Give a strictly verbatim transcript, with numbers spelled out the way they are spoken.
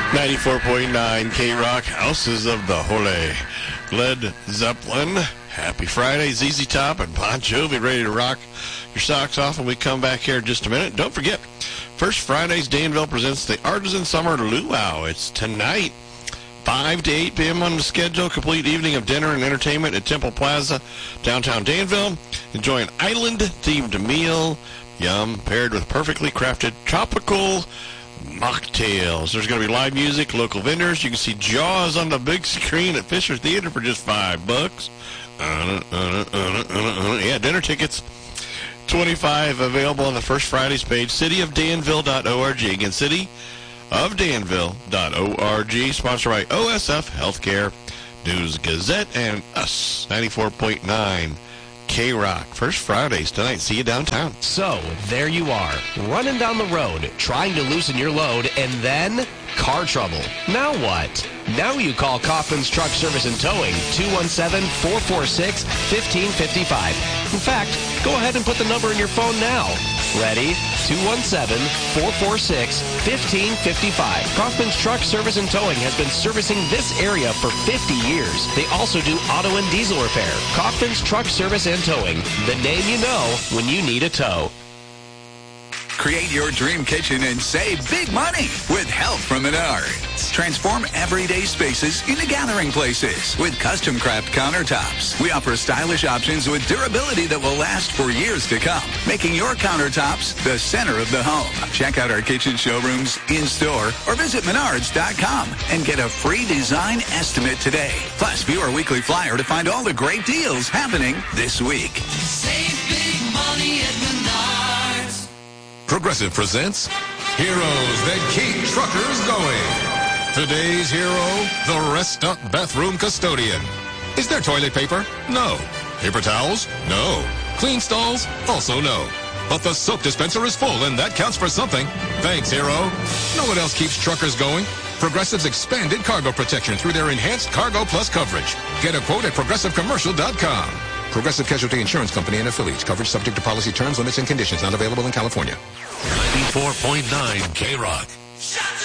ninety-four point nine K-Rock, Houses of the Holy. Led Zeppelin, Happy Friday, Z Z Top, and Bon Jovi ready to rock your socks off when we come back here in just a minute. Don't forget, First Fridays, Danville presents the Artisan Summer Luau. It's tonight, five to eight p.m. on the schedule. Complete evening of dinner and entertainment at Temple Plaza, downtown Danville. Enjoy an island-themed meal, yum, paired with perfectly crafted tropical mocktails. There's going to be live music, local vendors. You can see Jaws on the big screen at Fisher Theater for just five bucks. Uh, uh, uh, uh, uh, yeah, dinner tickets, twenty-five available on the First Fridays page, city of danville dot org. Again, city of danville dot org. Sponsored by O S F Healthcare, News Gazette, and us, ninety-four point nine K-Rock. First Fridays tonight. See you downtown. So, there you are, running down the road, trying to loosen your load, and then car trouble. Now what? Now you call Kaufman's Truck Service and Towing, two one seven, four four six, one five five five. In fact, go ahead and put the number in your phone now. Ready? two one seven, four four six, one five five five. Kaufman's Truck Service and Towing has been servicing this area for fifty years. They also do auto and diesel repair. Kaufman's Truck Service and Towing, the name you know when you need a tow. Create your dream kitchen and save big money with help from Menards. Transform everyday spaces into gathering places with custom craft countertops. We offer stylish options with durability that will last for years to come, making your countertops the center of the home. Check out our kitchen showrooms in-store or visit menards dot com and get a free design estimate today. Plus, view our weekly flyer to find all the great deals happening this week. Save big money at Menards. Progressive presents Heroes That Keep Truckers Going. Today's hero, the rest-up bathroom custodian. Is there toilet paper? No. Paper towels? No. Clean stalls? Also no. But the soap dispenser is full, and that counts for something. Thanks, hero. Know what else keeps truckers going? Progressive's expanded cargo protection through their enhanced Cargo Plus coverage. Get a quote at progressive commercial dot com. Progressive Casualty Insurance Company and affiliates. Coverage subject to policy terms, limits, and conditions. Not available in California. ninety-four point nine K-Rock.